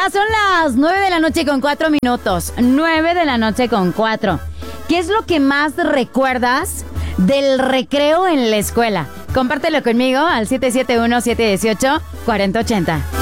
Ya son las 9:04 p.m. 9:04 p.m. ¿Qué es lo que más recuerdas del recreo en la escuela? Compártelo conmigo al 771-718-4080.